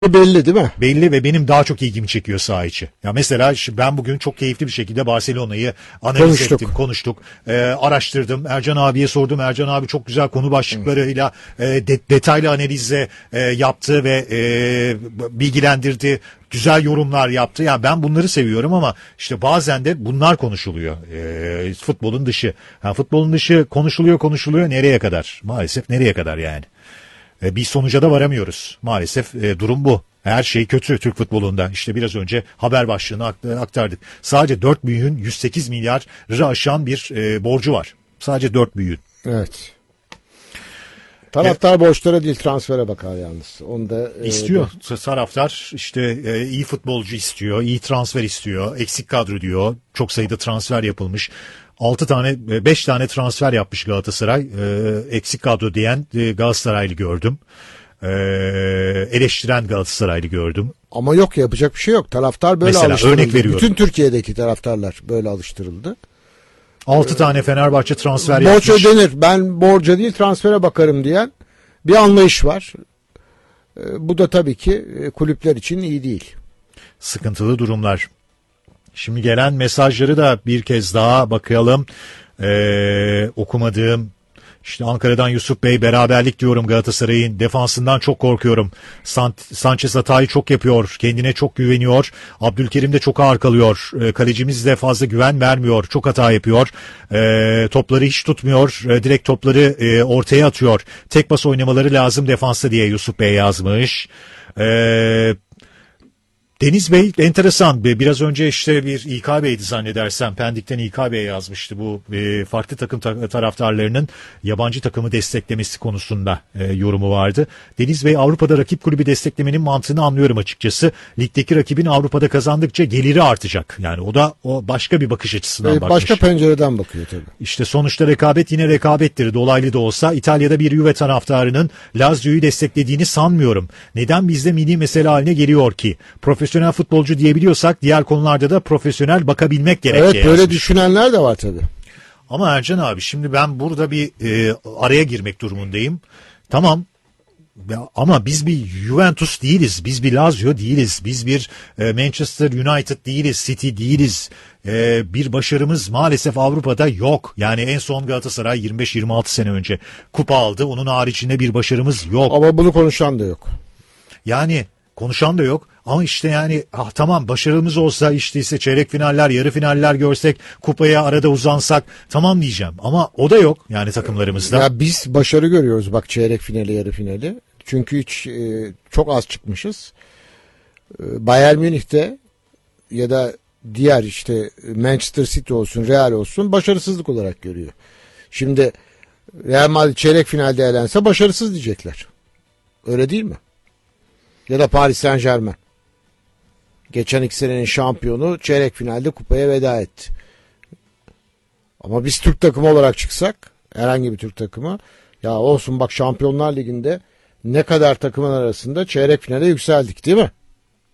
belli değil mi? Belli ve benim daha çok ilgimi çekiyor saha içi. Ya mesela ben bugün çok keyifli bir şekilde Barcelona'yı analiz ettim, konuştuk. Araştırdım. Ercan abiye sordum. Ercan abi çok güzel konu başlıklarıyla detaylı analizle yaptı ve bilgilendirdi. Güzel yorumlar yaptı. Yani ben bunları seviyorum ama işte bazen de bunlar konuşuluyor. Futbolun dışı. Futbolun dışı konuşuluyor. Nereye kadar? Maalesef nereye kadar yani? Bir sonuca da varamıyoruz. Maalesef durum bu. Her şey kötü Türk futbolunda. İşte biraz önce haber başlığını aktardık. Sadece 4 büyüğün 108 milyarı aşan bir borcu var. Sadece 4 büyüğün. Evet. Taraftar borçlara değil transfere bakar yalnız. Onu da istiyor. Taraftar işte iyi futbolcu istiyor, iyi transfer istiyor, eksik kadro diyor. Çok sayıda transfer yapılmış. 5 tane transfer yapmış Galatasaray. Eksik kadro diyen Galatasaraylı gördüm. Eleştiren Galatasaraylı gördüm. Ama yok, yapacak bir şey yok. Taraftar böyle mesela, alıştırıldı. Örnek veriyorum. Bütün Türkiye'deki taraftarlar böyle alıştırıldı. 6 tane Fenerbahçe transfer borç yapmış. Borç ödenir. Ben borca değil transfere bakarım diyen bir anlayış var. Bu da tabii ki kulüpler için iyi değil. Sıkıntılı durumlar. Şimdi gelen mesajları da bir kez daha bakalım. Okumadığım işte Ankara'dan Yusuf Bey, beraberlik diyorum, Galatasaray'ın defansından çok korkuyorum. Sanchez hatayı çok yapıyor. Kendine çok güveniyor. Abdülkerim de çok ağır kalıyor. Kalecimiz de fazla güven vermiyor. Çok hata yapıyor. Topları hiç tutmuyor. Direkt topları ortaya atıyor. Tek pas oynamaları lazım defansta diye Yusuf Bey yazmış. Deniz Bey enteresan. Biraz önce işte bir İK Bey'di zannedersem. Pendik'ten İK Bey yazmıştı. Bu farklı takım taraftarlarının yabancı takımı desteklemesi konusunda yorumu vardı. Deniz Bey, Avrupa'da rakip kulübü desteklemenin mantığını anlıyorum açıkçası. Ligdeki rakibin Avrupa'da kazandıkça geliri artacak. Yani o başka bir bakış açısından bakmış. Başka pencereden bakıyor tabii. İşte sonuçta rekabet yine rekabettir. Dolaylı da olsa İtalya'da bir Juve taraftarının Lazio'yu desteklediğini sanmıyorum. Neden bizde milli mesele haline geliyor ki? Profesyonel futbolcu diyebiliyorsak diğer konularda da profesyonel bakabilmek gerek. Evet, böyle düşünenler de var tabii. Ama Ercan abi, şimdi ben burada bir araya girmek durumundayım. Tamam. Ama biz bir Juventus değiliz, biz bir Lazio değiliz, biz bir Manchester United değiliz, City değiliz. Bir başarımız maalesef Avrupa'da yok. Yani en son Galatasaray 25-26 sene önce kupa aldı. Onun haricinde bir başarımız yok. Ama bunu konuşan da yok. Yani konuşan da yok. Ama işte yani tamam, başarımız olsa, işte ise çeyrek finaller, yarı finaller görsek, kupaya arada uzansak tamam diyeceğim. Ama o da yok yani takımlarımızda. Ya biz başarı görüyoruz bak, çeyrek finali, yarı finali. Çünkü hiç çok az çıkmışız. Bayern Münih'te ya da diğer işte Manchester City olsun, Real olsun başarısızlık olarak görüyor. Şimdi Real Madrid çeyrek finalde elense başarısız diyecekler. Öyle değil mi? Ya da Paris Saint-Germain. Geçen 2 senenin şampiyonu çeyrek finalde kupaya veda etti. Ama biz Türk takımı olarak çıksak, herhangi bir Türk takımı, ya olsun bak, Şampiyonlar Ligi'nde ne kadar takımın arasında çeyrek finale yükseldik değil mi?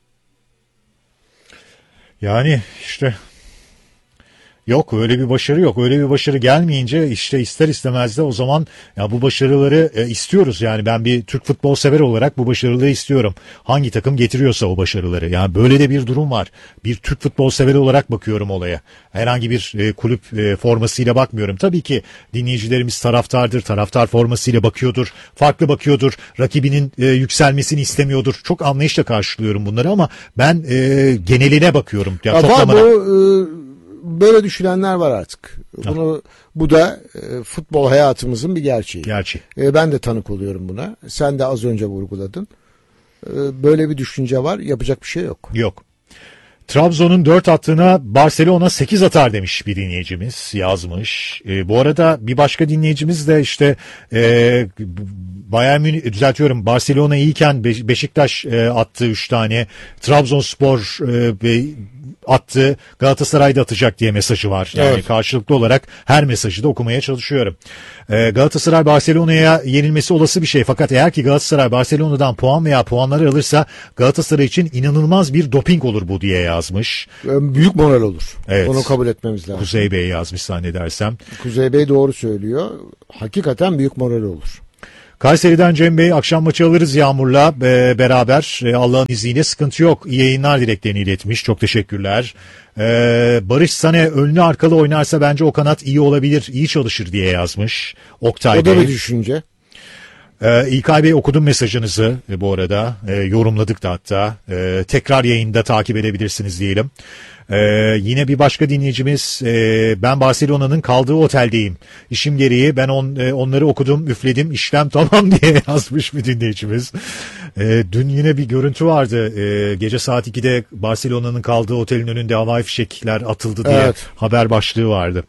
Yani işte yok, öyle bir başarı yok. Öyle bir başarı gelmeyince işte ister istemez de o zaman ya bu başarıları istiyoruz. Yani ben bir Türk futbol sever olarak bu başarıları istiyorum. Hangi takım getiriyorsa o başarıları. Yani böyle de bir durum var. Bir Türk futbol severi olarak bakıyorum olaya. Herhangi bir kulüp formasıyla bakmıyorum. Tabii ki dinleyicilerimiz taraftardır. Taraftar formasıyla bakıyordur. Farklı bakıyordur. Rakibinin yükselmesini istemiyordur. Çok anlayışla karşılıyorum bunları ama ben geneline bakıyorum. Ya böyle düşünenler var artık. Bu da futbol hayatımızın bir gerçeği. Ben de tanık oluyorum buna. Sen de az önce vurguladın. Böyle bir düşünce var. Yapacak bir şey yok. Yok. Trabzon'un 4 attığına Barcelona 8 atar demiş bir dinleyicimiz, yazmış. Bu arada bir başka dinleyicimiz de işte Bayern Münih, düzeltiyorum, Barcelona iyiyken Beşiktaş attı 3 tane. Trabzonspor attı, Galatasaray'da atacak diye mesajı var. Yani evet, karşılıklı olarak her mesajı da okumaya çalışıyorum. Galatasaray Barcelona'ya yenilmesi olası bir şey. Fakat eğer ki Galatasaray Barcelona'dan puan veya puanları alırsa Galatasaray için inanılmaz bir doping olur bu diye yazmış. Büyük moral olur. Evet. Onu kabul etmemiz lazım. Kuzey Bey yazmış zannedersem. Kuzey Bey doğru söylüyor. Hakikaten büyük moral olur. Kayseri'den Cem Bey, akşam maçı alırız Yağmur'la beraber. Allah'ın izniyle sıkıntı yok. İyi yayınlar dileklerini iletmiş. Çok teşekkürler. Barış Sane önlü arkalı oynarsa bence o kanat iyi olabilir, iyi çalışır diye yazmış. Oktay O Bey. da bir düşünce. İlkay Bey, okudum mesajınızı bu arada. Yorumladık da hatta. Tekrar yayında takip edebilirsiniz diyelim. Yine bir başka dinleyicimiz, ben Barcelona'nın kaldığı oteldeyim. İşim gereği ben onları okudum, üfledim, işlem tamam diye yazmış bir dinleyicimiz. Dün yine bir görüntü vardı. Gece saat 2'de Barcelona'nın kaldığı otelin önünde havai fişekler atıldı diye haber başlığı vardı.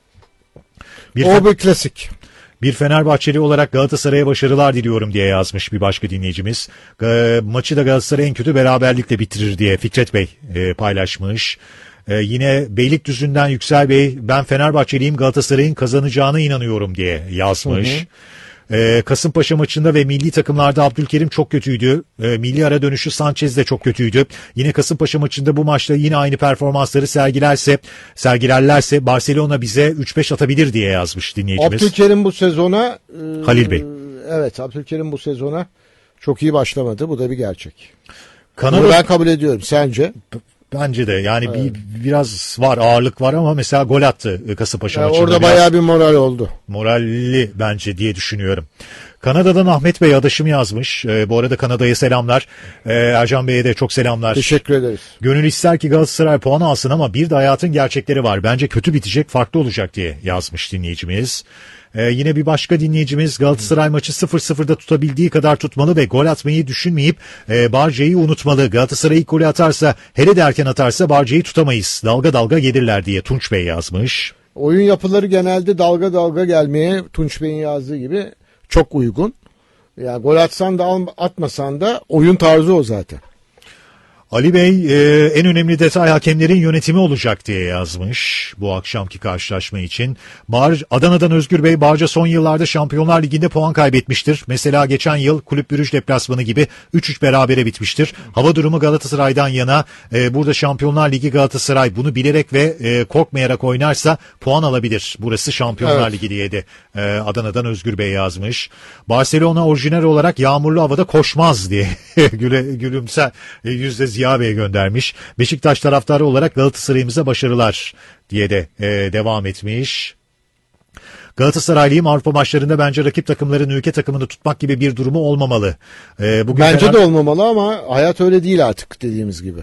O bir klasik. Bir Fenerbahçeli olarak Galatasaray'a başarılar diliyorum diye yazmış bir başka dinleyicimiz. Maçı da Galatasaray en kötü beraberlikle bitirir diye Fikret Bey paylaşmış. Yine Beylikdüzü'nden Yüksel Bey, ben Fenerbahçeliyim, Galatasaray'ın kazanacağına inanıyorum diye yazmış. Kasımpaşa maçında ve milli takımlarda Abdülkerim çok kötüydü. Milli ara dönüşü Sanchez de çok kötüydü. Yine Kasımpaşa maçında bu maçta yine aynı performansları sergilerlerse Barcelona bize 3-5 atabilir diye yazmış dinleyicimiz. Abdülkerim bu sezona Halil Bey. Evet, Abdülkerim bu sezona çok iyi başlamadı. Bu da bir gerçek. Kanada, bunu ben kabul ediyorum. Sence? Bence de yani biraz var, ağırlık var ama mesela gol attı Kasımpaşa maçında. Orada bayağı bir moral oldu. Moralli bence diye düşünüyorum. Kanada'dan Ahmet Bey adaşım yazmış. Bu arada Kanada'ya selamlar. Ercan Bey'e de çok selamlar. Teşekkür ederiz. Gönül ister ki Galatasaray puan alsın ama bir de hayatın gerçekleri var. Bence kötü bitecek, farklı olacak diye yazmış dinleyicimiz. Yine bir başka dinleyicimiz, Galatasaray maçı 0-0'da tutabildiği kadar tutmalı ve gol atmayı düşünmeyip Barca'yı unutmalı. Galatasaray ilk golü atarsa, hele de erken atarsa Barca'yı tutamayız. Dalga dalga gelirler diye Tunç Bey yazmış. Oyun yapıları genelde dalga dalga gelmeye, Tunç Bey'in yazdığı gibi çok uygun. Yani gol atsan da atmasan da oyun tarzı o zaten. Ali Bey, en önemli detay hakemlerin yönetimi olacak diye yazmış bu akşamki karşılaşma için. Adana'dan Özgür Bey, Barca son yıllarda Şampiyonlar Ligi'nde puan kaybetmiştir. Mesela geçen yıl Kulüp Brüj deplasmanı gibi 3-3 berabere bitmiştir. Hava durumu Galatasaray'dan yana. Burada Şampiyonlar Ligi Galatasaray bunu bilerek ve korkmayarak oynarsa puan alabilir. Burası Şampiyonlar Ligi diye de Adana'dan Özgür Bey yazmış. Barcelona orijinal olarak yağmurlu havada koşmaz diye gülümse yüzde Ziya Bey göndermiş. Beşiktaş taraftarı olarak Galatasaray'ımıza başarılar diye de devam etmiş. Galatasaraylıyım, Avrupa maçlarında bence rakip takımların ülke takımını tutmak gibi bir durumu olmamalı. Bence de olmamalı ama hayat öyle değil artık dediğimiz gibi.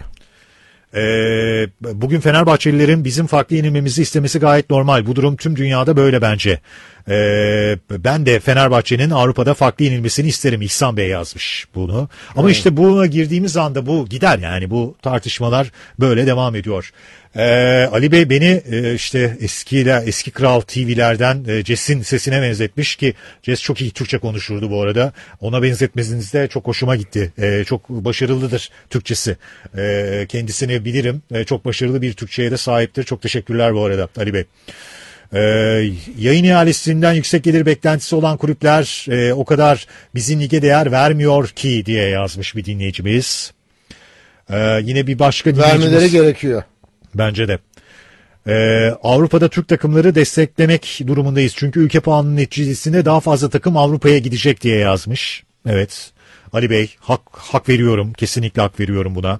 Bugün Fenerbahçelilerin bizim farklı yenilmemizi istemesi gayet normal. Bu durum tüm dünyada böyle bence. Ben de Fenerbahçe'nin Avrupa'da farklı yenilmesini isterim. İhsan Bey yazmış bunu. Ama işte buna girdiğimiz anda bu gider yani, bu tartışmalar böyle devam ediyor. Ali Bey beni işte eski Kral TV'lerden Ces'in sesine benzetmiş ki Ces çok iyi Türkçe konuşurdu bu arada. Ona benzetmeniz de çok hoşuma gitti. Çok başarılıdır Türkçesi. Kendisini bilirim. Çok başarılı bir Türkçe'ye de sahiptir. Çok teşekkürler bu arada Ali Bey. Yayın ihalesinden yüksek gelir beklentisi olan kulüpler o kadar bizim lige değer vermiyor ki diye yazmış bir dinleyicimiz. Yine bir başka dinleyicimiz. Vermeleri gerekiyor. Bence de. Avrupa'da Türk takımları desteklemek durumundayız. Çünkü ülke puanının neticesinde daha fazla takım Avrupa'ya gidecek diye yazmış. Evet. Ali Bey hak veriyorum. Kesinlikle hak veriyorum buna.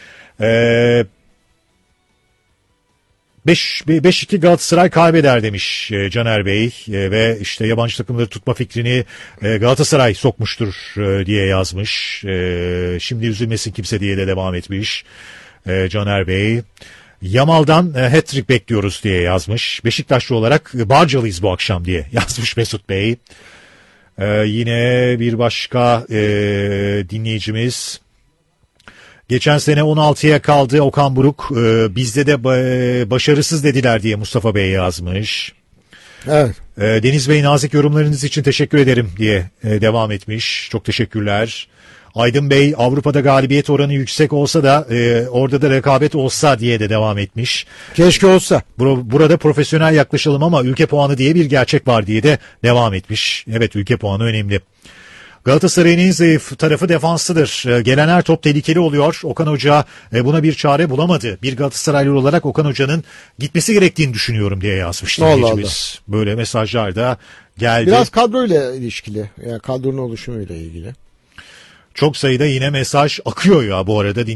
5-2 Galatasaray kaybeder demiş Caner Bey ve işte yabancı takımları tutma fikrini Galatasaray sokmuştur diye yazmış. Şimdi üzülmesin kimse diye de devam etmiş Caner Bey. Yamal'dan hat-trick bekliyoruz diye yazmış. Beşiktaşlı olarak Barcalıyız bu akşam diye yazmış Mesut Bey. Yine bir başka dinleyicimiz. Geçen sene 16'ya kaldı Okan Buruk. Bizde de başarısız dediler diye Mustafa Bey yazmış. Evet. Deniz Bey, nazik yorumlarınız için teşekkür ederim diye devam etmiş. Çok teşekkürler. Aydın Bey, Avrupa'da galibiyet oranı yüksek olsa da orada da rekabet olsa diye de devam etmiş. Keşke olsa. Burada profesyonel yaklaşalım ama ülke puanı diye bir gerçek var diye de devam etmiş. Evet, ülke puanı önemli. Galatasaray'ın en zayıf tarafı defansıdır. Gelen her top tehlikeli oluyor. Okan Hoca buna bir çare bulamadı. Bir Galatasaraylı olarak Okan Hoca'nın gitmesi gerektiğini düşünüyorum diye yazmış dinleyicimiz. Böyle mesajlar da geldi. Biraz kadroyla ilişkili. Yani kadronun oluşumuyla ilgili. Çok sayıda yine mesaj akıyor ya bu arada.